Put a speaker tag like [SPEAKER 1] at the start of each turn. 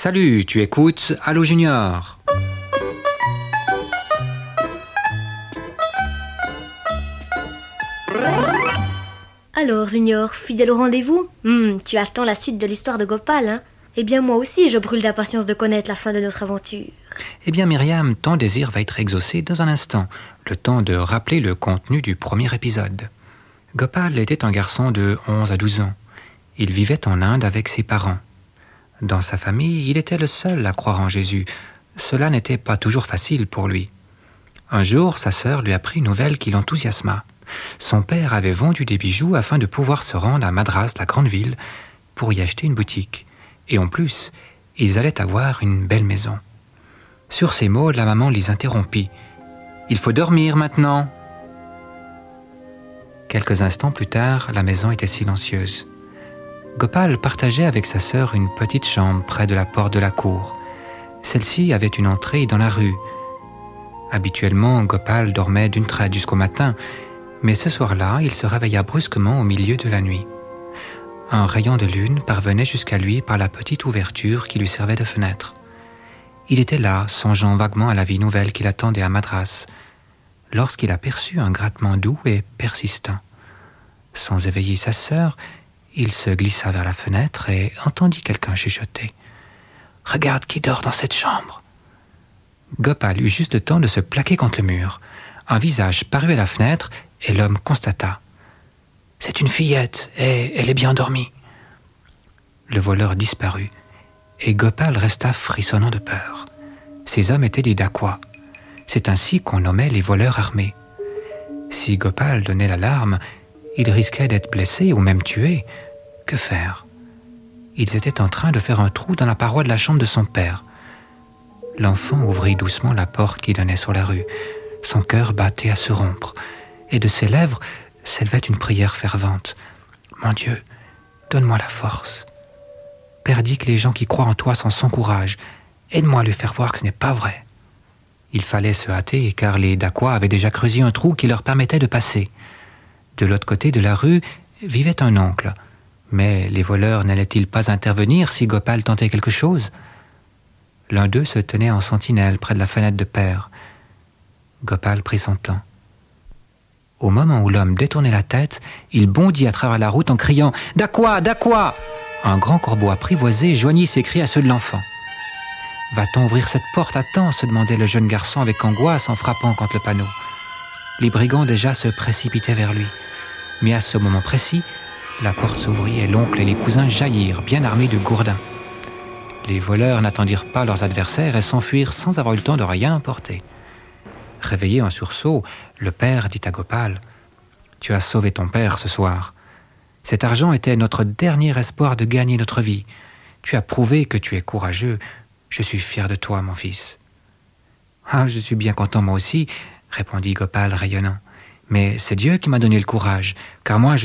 [SPEAKER 1] Salut, tu écoutes Allô Junior.
[SPEAKER 2] Alors, Junior, fidèle au rendez-vous? Tu attends la suite de l'histoire de Gopal, hein? Eh bien, moi aussi, je brûle d'impatience de connaître la fin de notre aventure.
[SPEAKER 1] Eh bien Myriam, ton désir va être exaucé dans un instant, le temps de rappeler le contenu du premier épisode. Gopal était un garçon de 11 à 12 ans. Il vivait en Inde avec ses parents. Dans sa famille, il était le seul à croire en Jésus. Cela n'était pas toujours facile pour lui. Un jour, sa sœur lui apprit une nouvelle qui l'enthousiasma. Son père avait vendu des bijoux afin de pouvoir se rendre à Madras, la grande ville, pour y acheter une boutique. Et en plus, ils allaient avoir une belle maison. Sur ces mots, la maman les interrompit. « Il faut dormir maintenant !» Quelques instants plus tard, la maison était silencieuse. Gopal partageait avec sa sœur une petite chambre près de la porte de la cour. Celle-ci avait une entrée dans la rue. Habituellement, Gopal dormait d'une traite jusqu'au matin, mais ce soir-là, il se réveilla brusquement au milieu de la nuit. Un rayon de lune parvenait jusqu'à lui par la petite ouverture qui lui servait de fenêtre. Il était là, songeant vaguement à la vie nouvelle qui l'attendait à Madras, lorsqu'il aperçut un grattement doux et persistant. Sans éveiller sa sœur, il se glissa vers la fenêtre et entendit quelqu'un chuchoter. « Regarde qui dort dans cette chambre !» Gopal eut juste le temps de se plaquer contre le mur. Un visage parut à la fenêtre et l'homme constata. « C'est une fillette et elle est bien endormie. » Le voleur disparut et Gopal resta frissonnant de peur. Ces hommes étaient des dacoits. C'est ainsi qu'on nommait les voleurs armés. Si Gopal donnait l'alarme, il risquait d'être blessé ou même tué. Que faire? Ils étaient en train de faire un trou dans la paroi de la chambre de son père. L'enfant ouvrit doucement la porte qui donnait sur la rue. Son cœur battait à se rompre, et de ses lèvres s'élevait une prière fervente. « Mon Dieu, donne-moi la force. Père dit que les gens qui croient en toi sont sans courage. Aide-moi à lui faire voir que ce n'est pas vrai. » Il fallait se hâter, car les dacoits avaient déjà creusé un trou qui leur permettait de passer. De l'autre côté de la rue vivait un oncle. Mais les voleurs n'allaient-ils pas intervenir si Gopal tentait quelque chose? L'un d'eux se tenait en sentinelle près de la fenêtre de père. Gopal prit son temps. Au moment où l'homme détournait la tête, il bondit à travers la route en criant « Dacoit, Dacoit !» Un grand corbeau apprivoisé joignit ses cris à ceux de l'enfant. « Va-t-on ouvrir cette porte à temps ?» se demandait le jeune garçon avec angoisse en frappant contre le panneau. Les brigands déjà se précipitaient vers lui. Mais à ce moment précis, la porte s'ouvrit et l'oncle et les cousins jaillirent, bien armés de gourdins. Les voleurs n'attendirent pas leurs adversaires et s'enfuirent sans avoir eu le temps de rien emporter. Réveillé en sursaut, le père dit à Gopal « Tu as sauvé ton père ce soir. Cet argent était notre dernier espoir de gagner notre vie. Tu as prouvé que tu es courageux. Je suis fier de toi, mon fils. »« Ah, je suis bien content moi aussi, » répondit Gopal rayonnant. « Mais c'est Dieu qui m'a donné le courage, car moi je